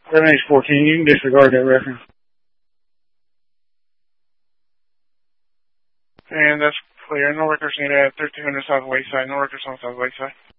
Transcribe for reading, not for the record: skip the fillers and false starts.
7H14, you can disregard that reference. And that's clear. No records needed at 1300 South Wayside. No records on South Wayside.